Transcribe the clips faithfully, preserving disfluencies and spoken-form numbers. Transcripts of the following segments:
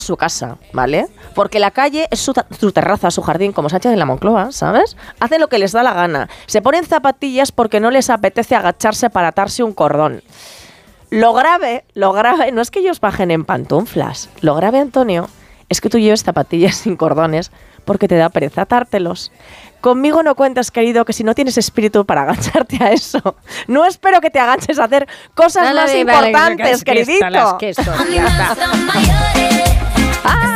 su casa, ¿vale? Porque la calle es su, su terraza, su jardín, como Sánchez de la Moncloa, ¿sabes? Hacen lo que les da la gana. Se ponen zapatillas porque no les apetece agacharse para atarse un cordón. Lo grave, lo grave, no es que ellos bajen en pantuflas. Lo grave, Antonio, es que tú lleves zapatillas sin cordones porque te da pereza atártelos. Conmigo no cuentas, querido, que si no tienes espíritu para agacharte a eso. No espero que te agaches a hacer cosas dale, más dale, importantes, dale, queridito. Las que esto, ya está. Ah,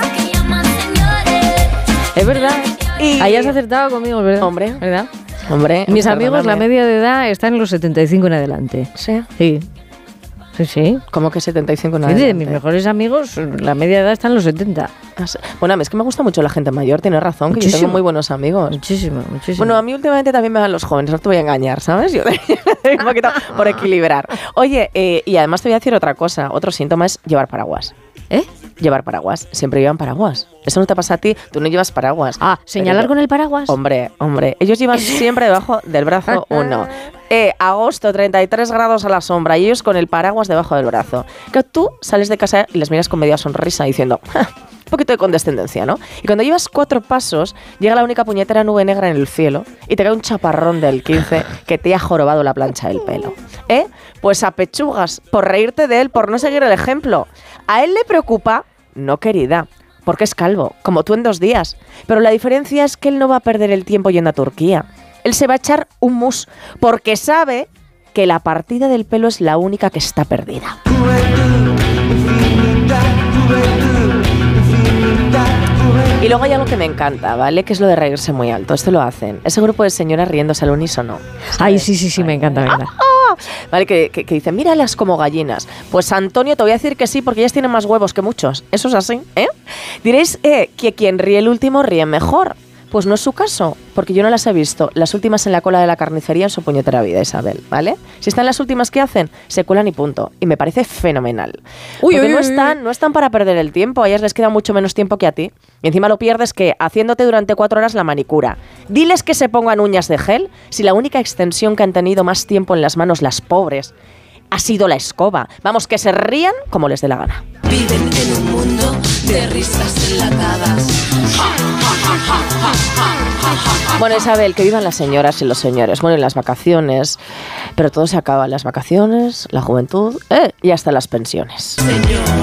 es verdad. Y... ahí has acertado conmigo, ¿verdad? Hombre, ¿verdad? Hombre, mis amigos, la media de edad está en los setenta y cinco en adelante. Sí. Sí. Sí, sí. ¿Cómo que setenta y cinco en sí, adelante? De mis mejores amigos, la media de edad está en los setenta. Ah, sí. Bueno, a mí es que me gusta mucho la gente mayor, tienes razón, muchísimo. Que yo tengo muy buenos amigos. Muchísimo, muchísimo. Bueno, a mí últimamente también me van los jóvenes, no te voy a engañar, ¿sabes? Yo un poquito por equilibrar. Oye, eh, y además te voy a decir otra cosa, otro síntoma es llevar paraguas. ¿Eh? Llevar paraguas. Siempre llevan paraguas. Eso no te pasa a ti. Tú no llevas paraguas. Ah, ¿señalar pero, con el paraguas? Hombre, hombre. Ellos llevan siempre debajo del brazo uno. Eh, agosto, treinta y tres grados a la sombra. Y ellos con el paraguas debajo del brazo. Que tú sales de casa y les miras con media sonrisa diciendo... un poquito de condescendencia, ¿no? Y cuando llevas cuatro pasos, llega la única puñetera nube negra en el cielo y te cae un chaparrón del quince que te ha jorobado la plancha del pelo. ¿Eh? Pues apechugas por reírte de él, por no seguir el ejemplo. A él le preocupa, no querida, porque es calvo, como tú en dos días. Pero la diferencia es que él no va a perder el tiempo yendo a Turquía. Él se va a echar un mus, porque sabe que la partida del pelo es la única que está perdida. Y luego hay algo que me encanta, ¿vale? Que es lo de reírse muy alto. Esto lo hacen. Ese grupo de señoras riéndose al unísono. Ay, sí, sí, sí, me encanta, me encanta. Ah, vale, que, que, que dicen, míralas como gallinas. Pues Antonio, te voy a decir que sí, porque ellas tienen más huevos que muchos. Eso es así, ¿eh? Diréis eh, que quien ríe el último ríe mejor. Pues no es su caso, porque yo no las he visto. Las últimas en la cola de la carnicería en su puñetera vida, Isabel, ¿vale? Si están las últimas que hacen, se cuelan y punto. Y me parece fenomenal. Uy, porque uy, no, uy, están, no están para perder el tiempo. A ellas les queda mucho menos tiempo que a ti. Y encima lo pierdes que haciéndote durante cuatro horas la manicura. Diles que se pongan uñas de gel si la única extensión que han tenido más tiempo en las manos las pobres ha sido la escoba. Vamos, que se rían como les dé la gana. Viven en un mundo de risas enlatadas. Bueno, Isabel, que vivan las señoras y los señores. Bueno, y las vacaciones. Pero todo se acaba. Las vacaciones, la juventud eh, y hasta las pensiones. Señor.